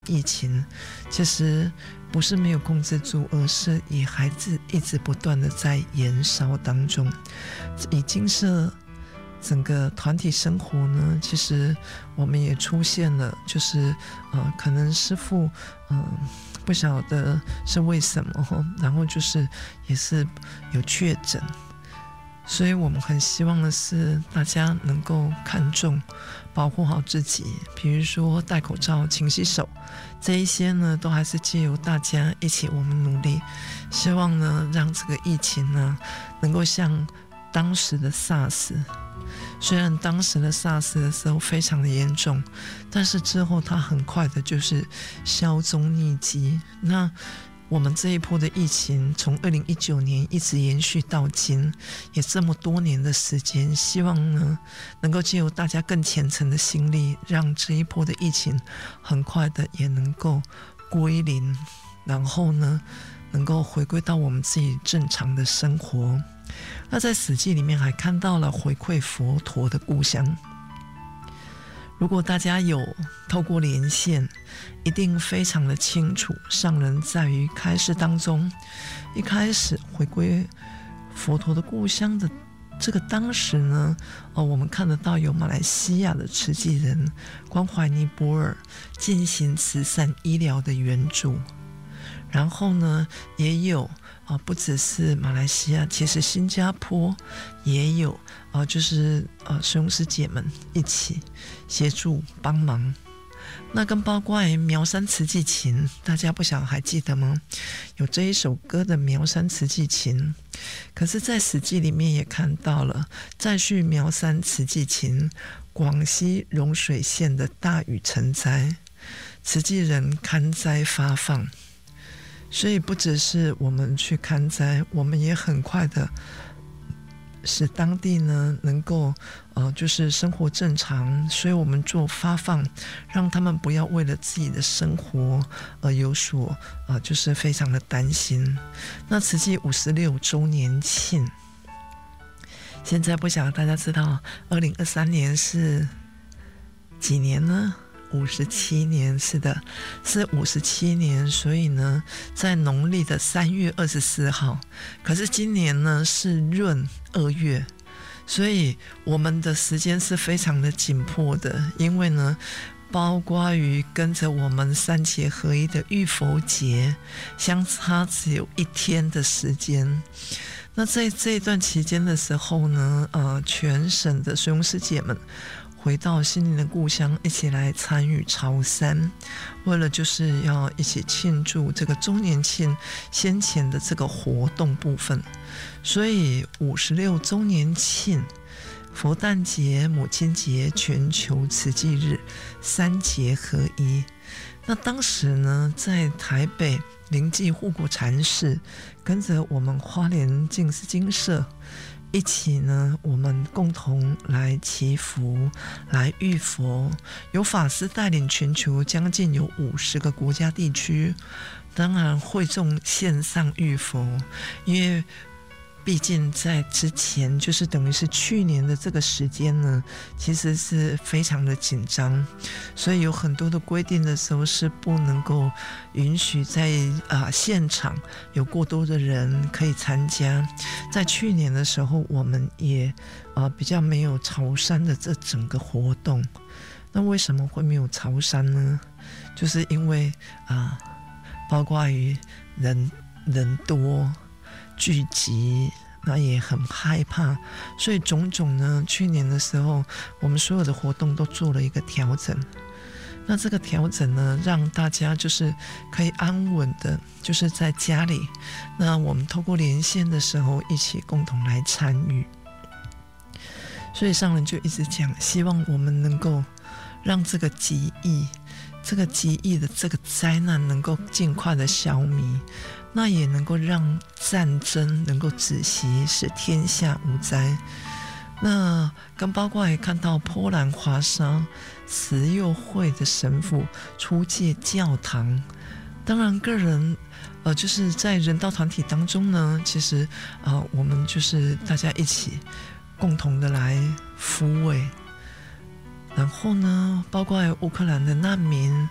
疫情其实不是没有控制住，而是也还是一直不断的在延烧当中。已经是整个团体生活呢，其实我们也出现了，就是可能师父不晓得是为什么，然后就是也是有确诊，所以我们很希望的是大家能够看重保护好自己，比如说戴口罩、勤洗手，这一些呢都还是借由大家一起我们努力，希望呢让这个疫情呢能够像当时的 SARS， 虽然当时的 SARS 的时候非常的严重，但是之后它很快的就是销踪匿迹。那我们这一波的疫情从2019年一直延续到今，也这么多年的时间，希望呢能够借由大家更虔诚的心力，让这一波的疫情很快的也能够归零，然后呢能够回归到我们自己正常的生活。那在史记里面还看到了回馈佛陀的故乡，如果大家有透过连线，一定非常的清楚，上人在于开示当中，一开始回归佛陀的故乡的这个当时呢，我们看得到有马来西亚的慈济人关怀尼泊尔进行慈善医疗的援助，然后呢也有不只是马来西亚，其实新加坡也有就是师兄师姐们一起协助帮忙。那跟包括苗山慈济情，大家不晓得还记得吗？有这一首歌的苗山慈济情，可是在史记里面也看到了再续苗山慈济情，广西蓉水县的大雨成灾，慈济人看灾发放，所以不只是我们去看灾，我们也很快的使当地呢能够就是生活正常，所以我们做发放，让他们不要为了自己的生活而有所就是非常的担心。那慈济56周年庆，现在不晓得大家知道2023年是几年呢？57年，是的，是57年。所以呢在农历的3月24号，可是今年呢是闰2月，所以我们的时间是非常的紧迫的，因为呢包括于跟着我们3节合一的浴佛节相差只有1天的时间。那在这一段期间的时候呢全省的师兄师姐们回到心灵的故乡，一起来参与朝山，为了就是要一起庆祝这个周年庆先前的这个活动部分。所以56周年庆、佛诞节、母亲节、全球慈济日3节合一。那当时呢在台北灵济护国禅师跟着我们花莲净思精舍一起呢，我们共同来祈福，来浴佛，有法师带领全球将近有50个国家地区，当然会众线上浴佛，因为毕竟在之前就是等于是去年的这个时间呢，其实是非常的紧张，所以有很多的规定的时候是不能够允许在现场有过多的人可以参加。在去年的时候我们也比较没有朝山的这整个活动。那为什么会没有朝山呢？就是因为包括于人多聚集，那也很害怕，所以种种呢，去年的时候我们所有的活动都做了一个调整。那这个调整呢，让大家就是可以安稳的就是在家里，那我们透过连线的时候一起共同来参与。所以上人就一直讲，希望我们能够让这个极疫的这个灾难能够尽快的消弭，那也能够让战争能够止息，使天下无灾。那跟包括也看到波兰华沙慈幼会的神父出借教堂，当然个人就是在人道团体当中呢，其实我们就是大家一起共同的来抚慰。然后呢包括乌克兰的难民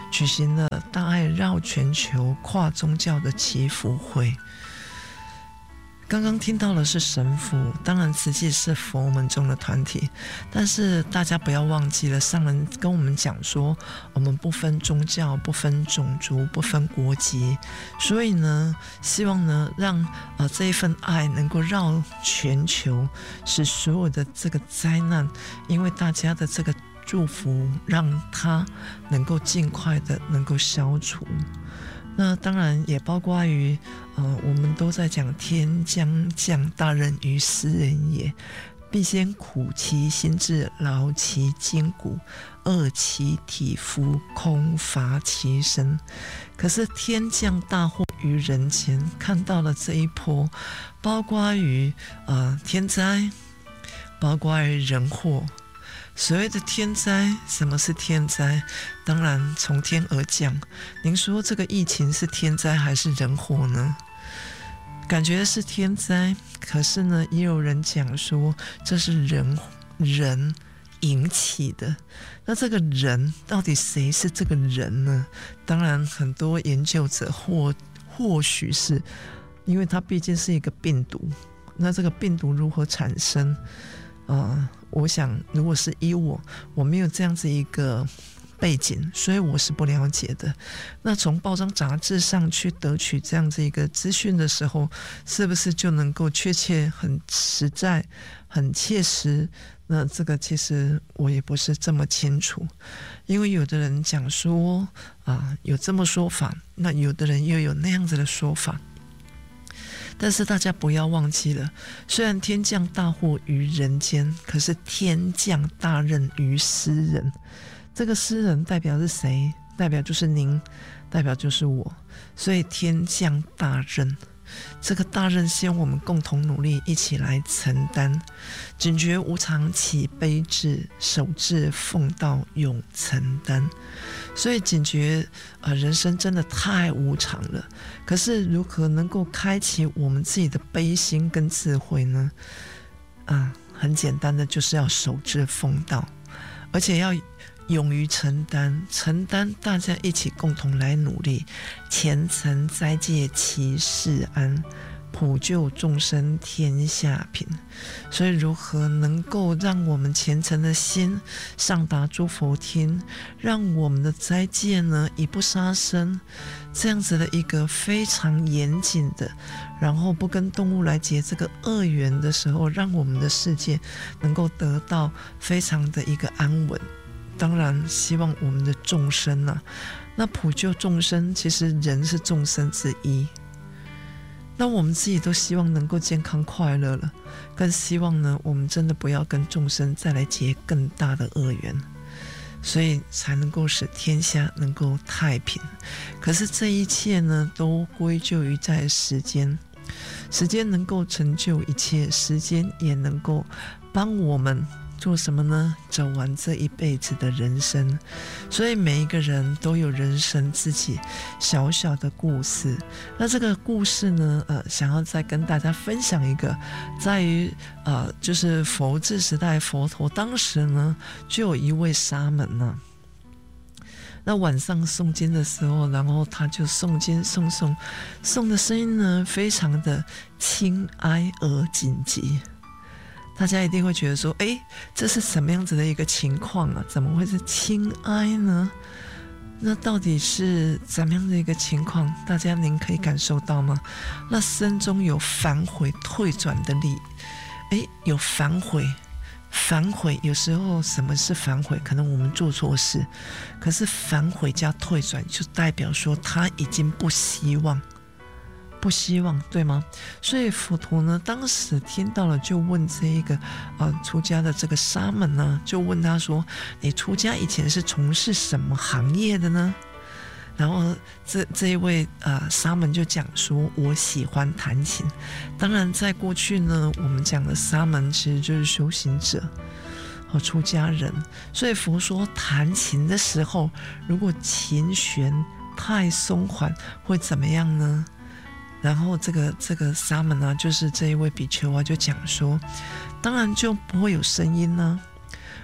举行了大爱绕全球跨宗教的祈福会。刚刚听到的是神父，当然实际是佛门中的团体，但是大家不要忘记了，上人跟我们讲说，我们不分宗教，不分种族，不分国籍，所以呢，希望呢让这一份爱能够绕全球，使所有的这个灾难，因为大家的这个祝福，让它能够尽快的能够消除。那当然也包括于我们都在讲天将降大任于斯人也，必先苦其心志，劳其筋骨，饿其体肤，空乏其身。可是天降大祸于人间，看到了这一波，包括于天灾，包括于人祸。所谓的天灾，什么是天灾？当然从天而降。您说这个疫情是天灾还是人祸呢？感觉是天灾，可是呢，也有人讲说这是人引起的。那这个人到底谁是这个人呢？当然，很多研究者或许是因为它毕竟是一个病毒。那这个病毒如何产生？我想如果是依我没有这样子一个背景，所以我是不了解的。那从报章杂志上去得取这样子一个资讯的时候，是不是就能够确切、很实在、很切实？那这个其实我也不是这么清楚，因为有的人讲说有这么说法，那有的人又有那样子的说法。但是大家不要忘记了，虽然天降大祸于人间，可是天降大任于斯人。这个斯人代表是谁？代表就是您，代表就是我。所以天降大任，这个大任希望我们共同努力，一起来承担。警觉无常起悲智，守志奉道永承担。所以警觉人生真的太无常了。可是如何能够开启我们自己的悲心跟智慧呢？很简单的，就是要守志奉道，而且要勇于承担，大家一起共同来努力，前程斋戒其事安，普救众生天下平。所以如何能够让我们虔诚的心上达诸佛听，让我们的斋戒呢以不杀生，这样子的一个非常严谨的，然后不跟动物来结这个恶缘的时候，让我们的世界能够得到非常的一个安稳。当然希望我们的众生那普救众生，其实人是众生之一，那我们自己都希望能够健康快乐了，更希望呢我们真的不要跟众生再来结更大的恶缘，所以才能够使天下能够太平。可是这一切呢都归咎于在时间能够成就一切，时间也能够帮我们做什么呢？走完这一辈子的人生。所以每一个人都有人生自己小小的故事。那这个故事呢想要再跟大家分享一个，在于就是佛治时代，佛陀当时呢就有一位沙门那晚上诵经的时候，然后他就诵经诵的声音呢非常的轻哀而紧急。大家一定会觉得说，这是什么样子的一个情况啊？怎么会是轻哀呢？那到底是怎么样的一个情况？大家您可以感受到吗？那身中有反悔退转的力，有反悔。有时候什么是反悔？可能我们做错事，可是反悔加退转就代表说他已经不希望，对吗？所以佛陀呢当时听到了，就问这一个出家的这个沙门呢，就问他说，你出家以前是从事什么行业的呢？然后这一位沙门就讲说，我喜欢弹琴。当然在过去呢，我们讲的沙门其实就是修行者和出家人。所以佛说弹琴的时候，如果琴弦太松缓会怎么样呢？然后这个沙门就是这一位比丘就讲说，当然就不会有声音呢。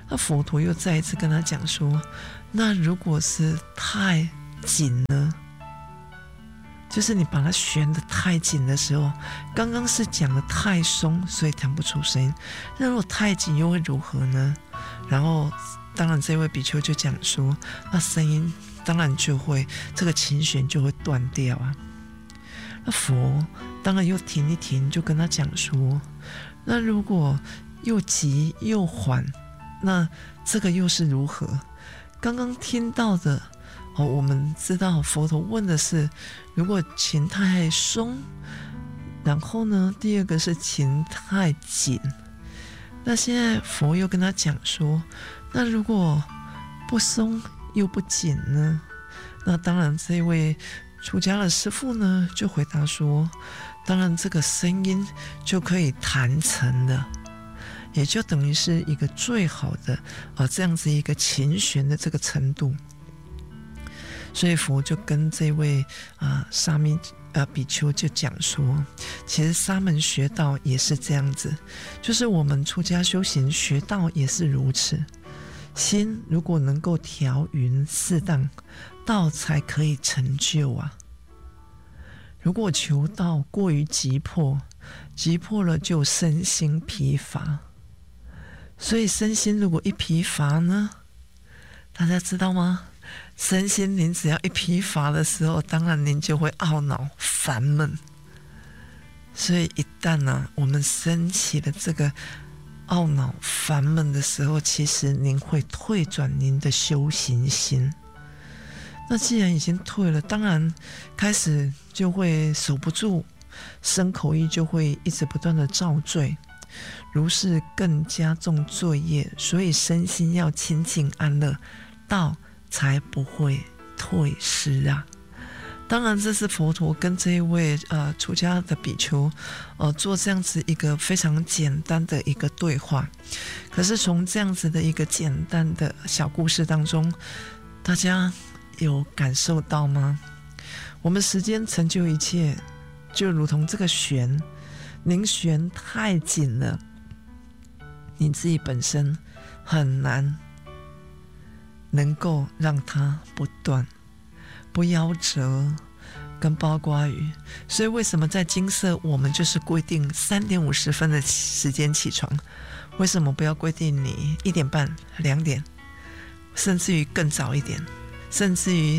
那佛陀又再一次跟他讲说，那如果是太紧呢？就是你把它旋得太紧的时候，刚刚是讲的太松，所以弹不出声音。那如果太紧又会如何呢？然后当然这位比丘就讲说，那声音当然就会这个琴弦就会断掉啊。那佛当然又停一停，就跟他讲说，那如果又急又缓，那这个又是如何？刚刚听到的我们知道佛陀问的是，如果琴太松，然后呢，第二个是琴太紧。那现在佛又跟他讲说，那如果不松又不紧呢？那当然这位出家的师父呢就回答说，当然这个声音就可以弹成的，也就等于是一个最好的这样子一个琴弦的这个程度。所以佛就跟这位沙弥比丘就讲说，其实沙门学道也是这样子，就是我们出家修行学道也是如此。心如果能够调匀适当，道才可以成就啊。如果求道过于急迫，急迫了就身心疲乏。所以身心如果一疲乏呢，大家知道吗？身心灵只要一疲乏的时候，当然您就会懊恼烦闷。所以一旦我们升起了这个懊恼烦闷的时候，其实您会退转您的修行心。那既然已经退了，当然开始就会守不住，身口意就会一直不断的造罪，如是更加重罪业。所以身心要清净安乐，道才不会退失啊。当然这是佛陀跟这一位出家的比丘做这样子一个非常简单的一个对话。可是从这样子的一个简单的小故事当中，大家有感受到吗？我们时间成就一切，就如同这个弦，您弦太紧了，你自己本身很难能够让它不断不夭折跟包括于。所以为什么在金色我们就是规定3点50分的时间起床？为什么不要规定你1点半、2点，甚至于更早一点，甚至于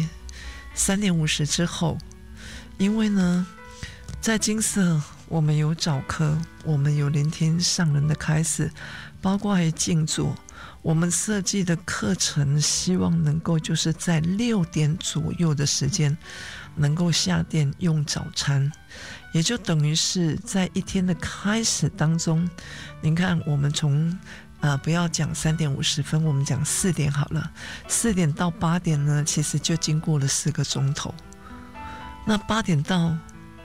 3点50之后？因为呢，在金色我们有早课，我们有聆听上人的开示，包括于静坐。我们设计的课程希望能够就是在6点左右的时间能够下殿用早餐，也就等于是在一天的开始当中，您看我们从不要讲3点50分，我们讲4点好了。4点到8点呢，其实就经过了4个钟头。那8点到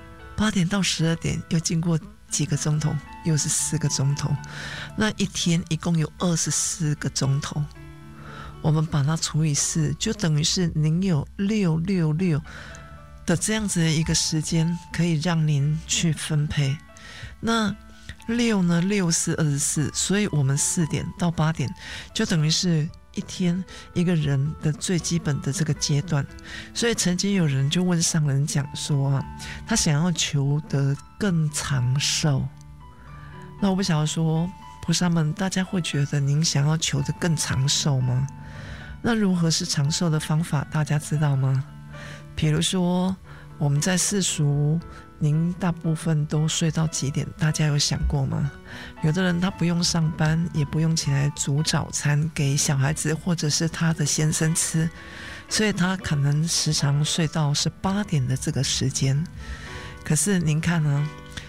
12点又经过几个钟头？又是4个钟头。那一天一共有24个钟头，我们把它除以4，就等于是您有666的这样子的一个时间可以让您去分配。那6呢，6是24，所以我们4点到8点就等于是一天一个人的最基本的这个阶段。所以曾经有人就问上人讲说他想要求得更长寿。那我不晓得说菩萨们，大家会觉得您想要求得更长寿吗？那如何是长寿的方法，大家知道吗？比如说我们在世俗，您大部分都睡到几点？大家有想过吗？有的人他不用上班，也不用起来煮早餐给小孩子或者是他的先生吃，所以他可能时常睡到是8点的这个时间。可是您看呢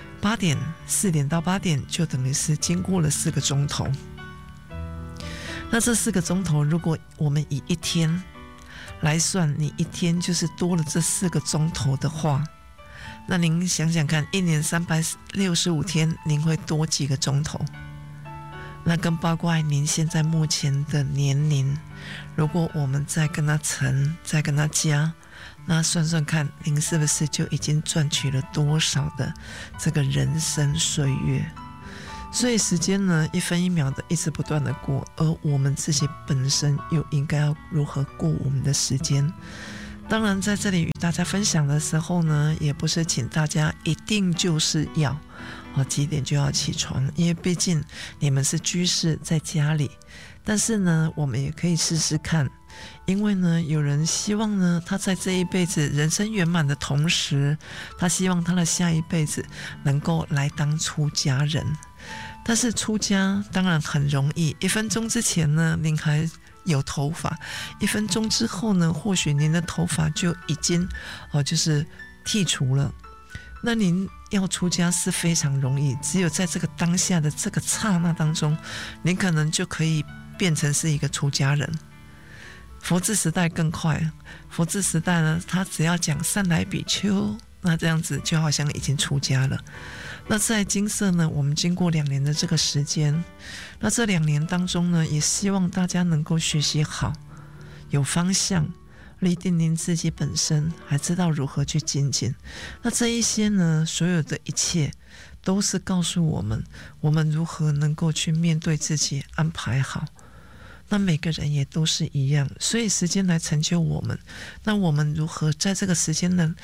，4点到8点就等于是经过了4个钟头。那这4个钟头，如果我们以一天来算，你一天就是多了这4个钟头的话，那您想想看，一年365天，您会多几个钟头？那更包括您现在目前的年龄，如果我们再跟它乘，再跟它加，那算算看，您是不是就已经赚取了多少的这个人生岁月？ 所以时间呢一分一秒的一直不断的过，而我们自己本身又应该要如何过我们的时间。当然在这里与大家分享的时候呢，也不是请大家一定就是要几点就要起床，因为毕竟你们是居士在家里，但是呢我们也可以试试看。因为呢有人希望呢他在这一辈子人生圆满的同时，他希望他的下一辈子能够来当出家人。但是出家当然很容易，1分钟之前呢您还有头发，1分钟之后呢或许您的头发就已经就是剔除了。那您要出家是非常容易，只有在这个当下的这个刹那当中，您可能就可以变成是一个出家人。佛治时代更快，佛治时代呢他只要讲善来比丘，那这样子就好像已经出家了。那在金色呢我们经过2年的这个时间，那这2年当中呢也希望大家能够学习好，有方向，立定您自己本身，还知道如何去精进。那这一些呢所有的一切都是告诉我们，我们如何能够去面对自己，安排好。那每个人也都是一样，所以时间来成就我们。那我们如何在这个时间的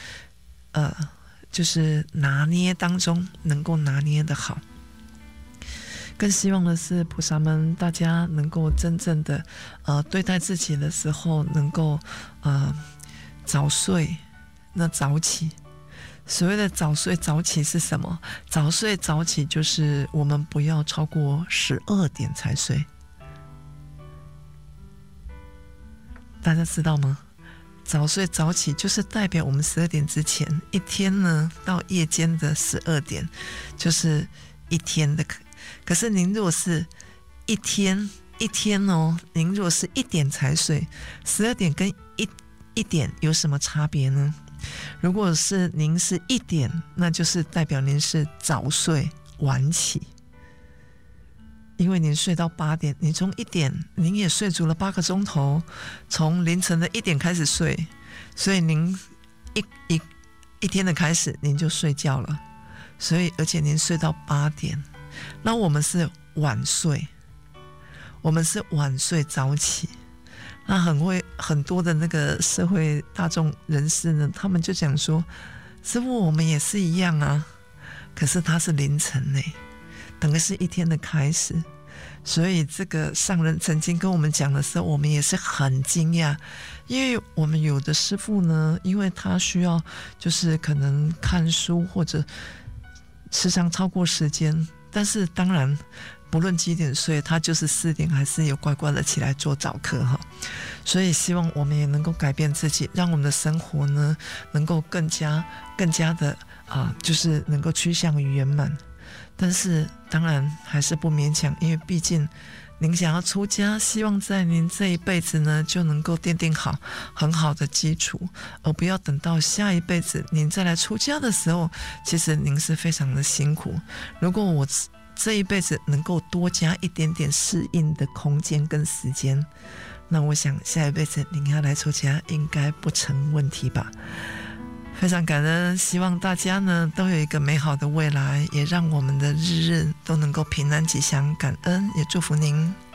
就是拿捏当中能够拿捏得好。更希望的是菩萨们大家能够真正的对待自己的时候能够早睡那早起。所谓的早睡早起是什么？早睡早起就是我们不要超过12点才睡。大家知道吗？早睡早起就是代表我们12点之前，一天呢到夜间的12点就是一天的。可是您如果是一天您如果是1点才睡，12点跟一点有什么差别呢？如果是您是1点，那就是代表您是早睡晚起。因为您睡到8点，您从1点您也睡足了8个钟头，从凌晨的1点开始睡，所以您一天的开始您就睡觉了，所以而且您睡到8点。那我们是晚睡，我们是晚睡早起。那很多的那个社会大众人士呢，他们就讲说，师父我们也是一样啊，可是他是凌晨呢，等于是一天的开始。所以这个上人曾经跟我们讲的时候，我们也是很惊讶，因为我们有的师父呢，因为他需要就是可能看书或者时常超过时间，但是当然不论几点睡，他就是4点还是有乖乖的起来做早课哈。所以希望我们也能够改变自己，让我们的生活呢能够更加的就是能够趋向于圆满。但是当然还是不勉强，因为毕竟您想要出家，希望在您这一辈子呢就能够奠定好很好的基础，而不要等到下一辈子您再来出家的时候，其实您是非常的辛苦。如果我这一辈子能够多加一点点适应的空间跟时间，那我想下一辈子您要来出家应该不成问题吧。非常感恩，希望大家呢都有一个美好的未来，也让我们的日日都能够平安吉祥。感恩，也祝福您。